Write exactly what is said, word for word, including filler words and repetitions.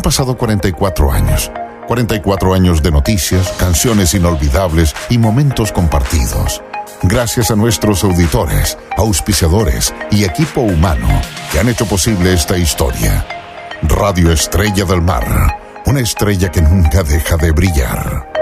pasado cuarenta y cuatro años. cuarenta y cuatro años de noticias, canciones inolvidables y momentos compartidos. Gracias a nuestros auditores, auspiciadores y equipo humano que han hecho posible esta historia. Radio Estrella del Mar, una estrella que nunca deja de brillar.